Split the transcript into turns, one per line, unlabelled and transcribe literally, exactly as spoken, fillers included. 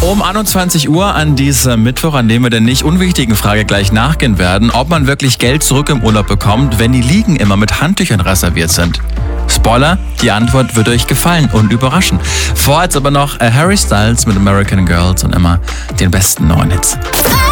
Um einundzwanzig Uhr an diesem Mittwoch, an dem wir der nicht unwichtigen Frage gleich nachgehen werden, ob man wirklich Geld zurück im Urlaub bekommt, wenn die Liegen immer mit Handtüchern reserviert sind. Spoiler, die Antwort wird euch gefallen und überraschen. Vorher jetzt aber noch Harry Styles mit American Girls und immer den besten neuen Hits.